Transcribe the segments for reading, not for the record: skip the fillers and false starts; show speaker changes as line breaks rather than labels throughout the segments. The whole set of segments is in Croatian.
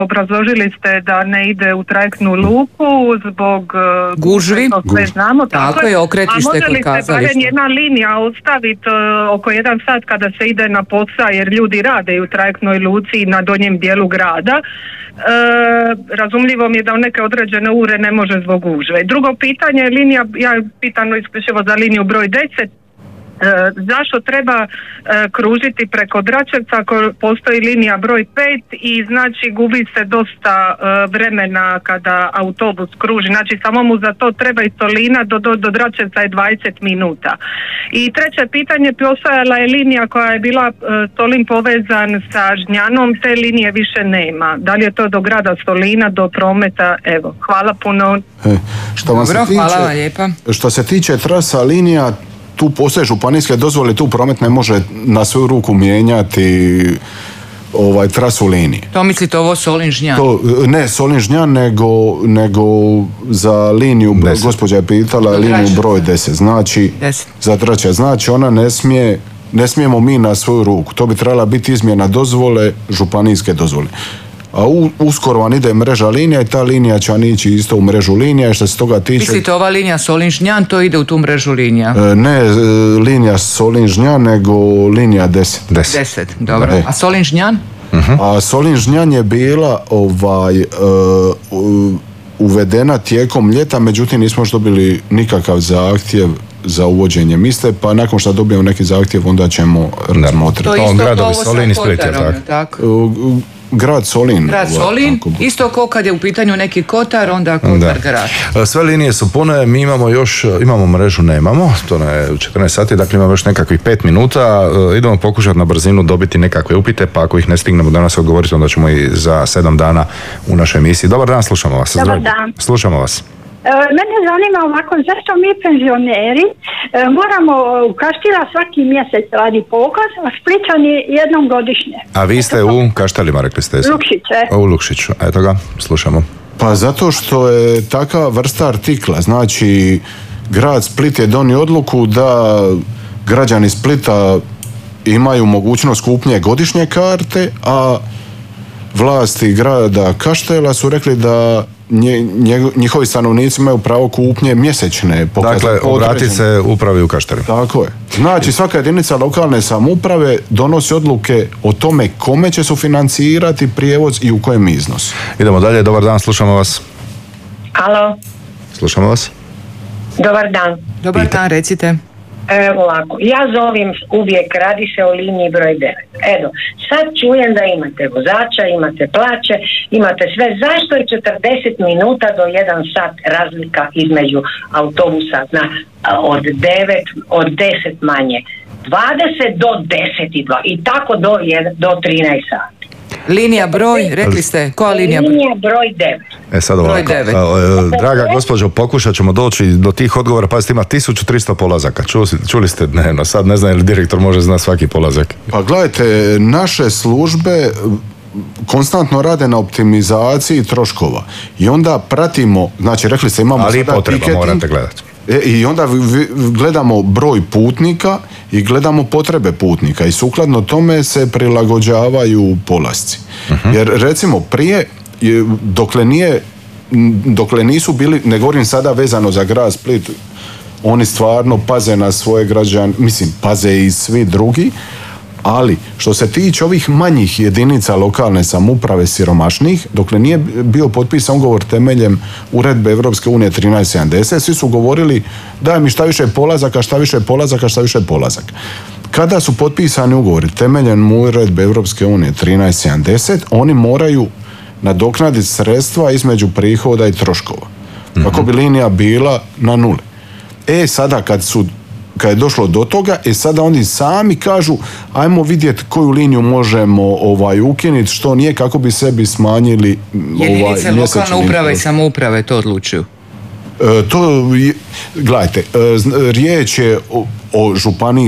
obrazložili ste da ne ide u trajektnu luku zbog
gužvi.
Sve znamo,
tako je, okretište kod kazališta.
A može li se barem jedna linija ostaviti oko 1 sat kada se ide na posao, jer ljudi rade u trajektnoj luci na donjem dijelu grada? Razumljivo mi je da u neke određene ure ne može zbog gužve. Drugo pitanje je linija, ja pitam isključivo za liniju broj 10. Zašto treba kružiti preko Dračevca ako postoji linija broj 5 i znači gubi se dosta vremena kada autobus kruži, znači samo mu za to treba iz Solina do Dračevca je 20 minuta. I treće pitanje, postojala je linija koja je bila Solin povezan sa Žnjanom, te linije više nema. Da li je to do grada Solina, do prometa? Evo, hvala puno.
Hvala vam lijepa.
Što se tiče trasa linija, tu postoje županijske dozvole, tu promet ne može na svoju ruku mijenjati trasu linije.
To mislite ovo Solin-Žnjan?
Ne Solin-Žnjan, nego za liniju, gospođa je pitala, liniju broj 10. Znači,
10.
za Dračevac. Znači, ona ne smijemo mi na svoju ruku. To bi trebala biti izmjena dozvole, županijske dozvole. A uskoro vam ide mreža linija i ta linija će vam ići isto u mrežu linija i što se toga tiče...
Mislite ova linija Solin-Žnjan, to ide u tu mrežu linija?
Ne linija Solin-Žnjan, nego linija 10.
10, dobro. A Solin-Žnjan?
A Solin-Žnjan je bila uvedena tijekom ljeta, međutim nismo još dobili nikakav zahtjev za uvođenjem iste, pa nakon što dobijemo neki zahtjev onda ćemo razmotriti.
To isto gradovi Solin i Split, tako?
Grad Solin.
Grad Solin, isto ko kad je u pitanju neki Kotar, onda Kotar grad.
Sve linije su pune, mi imamo mrežu, nemamo, to je u 14 sati, dakle imamo još nekakvih 5 minuta, idemo pokušati na brzinu dobiti nekakve upite, pa ako ih ne stignemo danas odgovoriti, onda ćemo i za 7 dana u našoj emisiji. Dobar dan, slušamo vas.
Dobar dan.
Slušamo vas.
Mene zanima ovako, zašto mi penzioneri moramo u Kaštela svaki mjesec radi pokaz, a Splićani jednom godišnje.
A vi ste u Kaštelima, rekli ste?
Lukšiće.
U Lukšiću, eto ga, slušamo.
Pa zato što je takva vrsta artikla, znači grad Split je donio odluku da građani Splita imaju mogućnost kupnje godišnje karte, a vlasti grada Kaštela su rekli da njihovi stanovnici imaju pravo kupnje mjesečne.
Dakle, obrati se upravi u Kašteli.
Tako je. Znači, svaka jedinica lokalne samouprave donosi odluke o tome kome će sufinancirati prijevoz i u kojem iznosu.
Idemo dalje, dobar dan, slušamo vas.
Halo.
Slušamo vas.
Dobar dan.
Dobar dan, recite.
Evo ovako, ja zovem uvijek, radi se o liniji broj 9. Evo, sad čujem da imate vozača, imate plaće, imate sve. Zašto je 40 minuta do 1 sat razlika između autobusa od 10 manje? 20 do 10 i tako do 13 sati.
Linija broj, rekli ste, koja linija broj?
Linija broj 9.
Sad ovako, draga gospođo, pokušat ćemo doći do tih odgovora, pazite, ima 1300 polazaka, čuli ste dnevno, sad ne znam ili direktor može znati svaki polazak.
Pa gledajte, naše službe konstantno rade na optimizaciji troškova i onda pratimo, znači rekli ste imamo
ali
sada
potreba,
tiketing,
morate gledati.
I onda gledamo broj putnika i gledamo potrebe putnika i sukladno tome se prilagođavaju polasci. Jer recimo prije, dokle nisu bili, ne govorim sada vezano za grad Split, oni stvarno paze na svoje građane, mislim paze i svi drugi, ali što se tiče ovih manjih jedinica lokalne samouprave siromašnih, dokle nije bio potpisan ugovor temeljem uredbe Evropske unije 1370, svi su govorili daj mi šta više polazaka, šta više polazaka, šta više polazaka. Kada su potpisani ugovori temeljem uredbe Evropske unije 1370, oni moraju nadoknaditi sredstva između prihoda i troškova. Kako bi linija bila na nuli. Sada kad je došlo do toga, sada oni sami kažu ajmo vidjeti koju liniju možemo ukinuti, što nije, kako bi sebi smanjili
jedinice lokalne uprave i samouprave to odlučuju.
Gledajte, riječ je o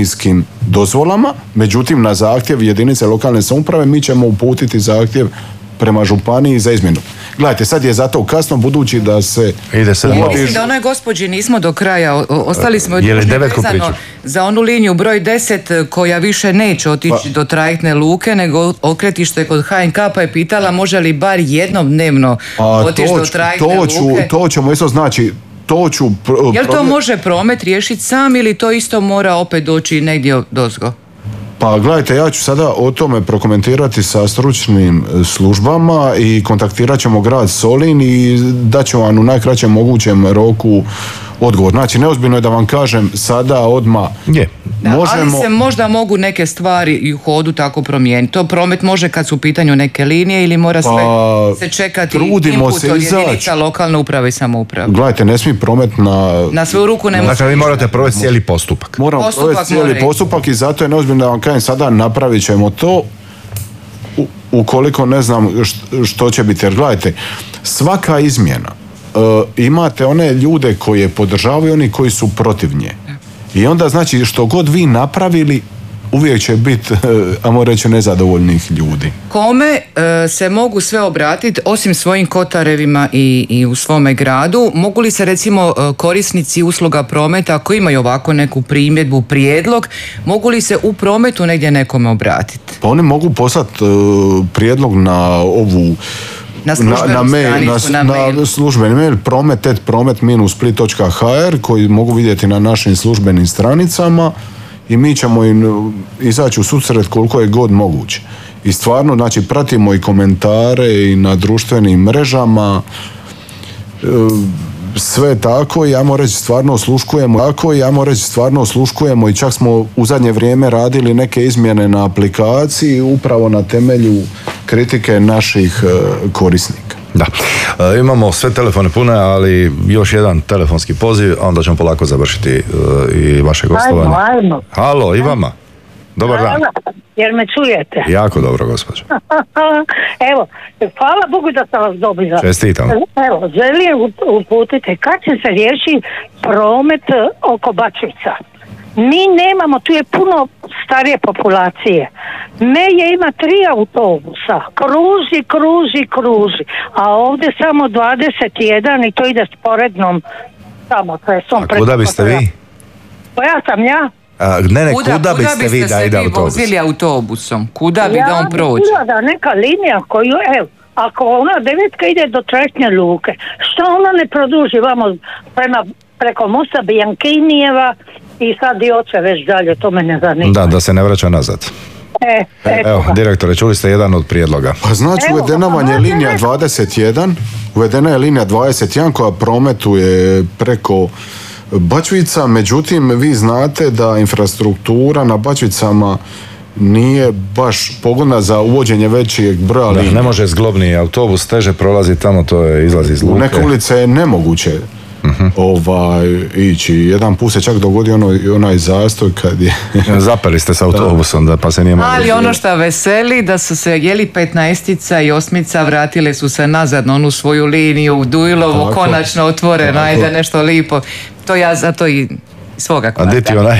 županijskim dozvolama, međutim na zahtjev jedinice lokalne samouprave mi ćemo uputiti zahtjev prema županiji za izmjenu. Gledajte, sad je zato kasno, budući da se...
Ide se na
Mislim da onoj gospođi nismo do kraja, ostali smo
vezano
za onu liniju broj 10 koja više neće otići do trajektne luke, nego okretište kod HNK, pa je pitala može li bar jednom dnevno otići do trajektne luke.
To ćemo isto, znači,
Jel to može promet riješiti sam ili to isto mora opet doći negdje dozgo?
Pa gledajte, ja ću sada o tome prokomentirati sa stručnim službama i kontaktirat ćemo grad Solin i daću vam u najkraćem mogućem roku odgovor. Znači, neozbiljno je da vam kažem sada odmah.
Ali se možda mogu neke stvari i u hodu tako promijeniti. To promet može kad su u pitanju neke linije ili mora sve se čekati input od jedinica lokalne uprave i samouprave.
Gledajte, ne smije promet na
svoju ruku ne može.
Dakle, vi morate provesti cijeli postupak.
Moramo provesti cijeli postupak i zato je neozbiljno da vam kažem sada napravit ćemo to ukoliko ne znam što će biti. Jer gledajte, svaka izmjena imate one ljude koje podržavaju i oni koji su protiv nje. I onda znači što god vi napravili uvijek će biti, ajmo reći, nezadovoljnih ljudi.
Kome se mogu sve obratiti osim svojim kotarevima i u svome gradu? Mogu li se recimo korisnici usluga prometa ako imaju ovako neku primjedbu, prijedlog, mogu li se u prometu negdje nekome obratiti?
Pa oni mogu poslati prijedlog na ovu na službeni mail promet@promet-split.hr koji mogu vidjeti na našim službenim stranicama i mi ćemo im izaći u susret koliko je god moguće. I stvarno, znači, pratimo i komentare i na društvenim mrežama, sve tako, ja moram reći stvarno osluškujemo i čak smo u zadnje vrijeme radili neke izmjene na aplikaciji upravo na temelju kritike naših korisnika.
Da, imamo sve telefone pune, ali još jedan telefonski poziv, a onda ćemo polako završiti i vaše gostovanje.
Ajmo.
Halo, i vama. Dobar dan.
Jer me čujete?
Jako dobro, gospođo.
Evo, hvala Bogu da sam vas dobila.
Čestitam.
Evo, želim uputiti kad će se riješi promet oko Bačvica. Mi nemamo, tu je puno starije populacije. Meje ima 3 autobusa, kruži, a ovdje samo 21 i to ide sporednom tamo.
A kuda biste vi?
Pa ja sam ja.
Kuda biste vi da ide autobus? Vozili autobusom? Kuda bi da on prođe?
Ja da neka linija koju, evo, ako ona 9 ide do trajektne luke, što ona ne produži vamo preko mosta Biankinijeva i sad i oče već dalje, to me ne zanima.
Da se ne vraća nazad. Evo, direktore, čuli ste jedan od prijedloga.
Pa znači, uvedena je linija 21 koja prometuje preko Bačvica, međutim vi znate da infrastruktura na Bačvicama nije baš pogodna za uvođenje većeg broja linija.
Ne može zglobni autobus teže prolazi tamo, to je izlazi iz luke.
U neke ulice je nemoguće ići. Jedan put se čak dogodio onaj zastoj kad je...
Zapeli ste s autobusom, pa se nije mogli.
Ali ono što veseli da su se 15-tica i 8 vratile su se nazad na onu svoju liniju u Dujlovu, konačno otvoreno, ajde nešto lipo. To ja zato i svoga kvarta.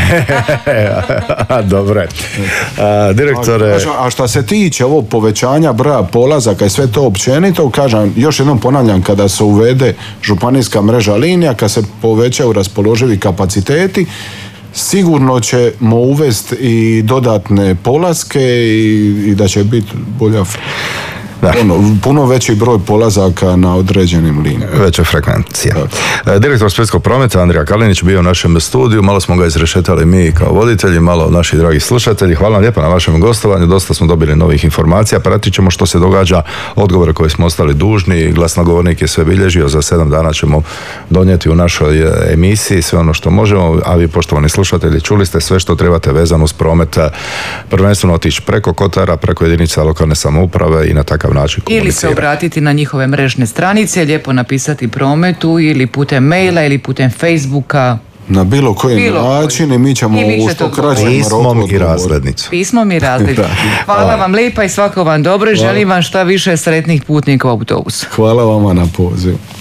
Dobro je. Direktore...
A što se tiče ovog povećanja broja polazaka i sve to općenito, kažem, još jednom ponavljam, kada se uvede županijska mreža linija, kad se povećaju raspoloživi kapaciteti, sigurno ćemo uvesti i dodatne polaske i da će biti bolja... Puno veći broj polazaka na određenim linijama.
Veća frekvencija. Direktor Splitskog prometa Andrija Kalinić bio u našem studiju, malo smo ga izrešetali mi kao voditelji, malo naši dragi slušatelji. Hvala vam lijepo na vašem gostovanju, dosta smo dobili novih informacija, pratit ćemo što se događa, odgovore koje smo ostali dužni, glasnogovornik je sve bilježio, za 7 dana ćemo donijeti u našoj emisiji sve ono što možemo, a vi poštovani slušatelji čuli ste sve što trebate vezano uz promet, prvenstveno otići preko kotara, preko jedinica lokalne samouprave i na takav način komunicirati.
Ili se obratiti na njihove mrežne stranice, lijepo napisati prometu ili putem maila ili putem Facebooka.
Na bilo koji način i mi ćemo u što kraćem roku
Pismom i razrednicom. Hvala vam lijepa i svako vam dobro i želim vam šta više sretnih putnika u autobusu.
Hvala vama na pozivu.